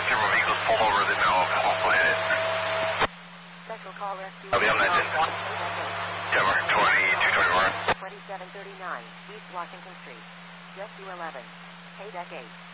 several vehicles pulled over that now off planet. Special call rescue. I'll be on mention. Denver 2221. 2739 East Washington Street. Rescue 11. Paydeck 8.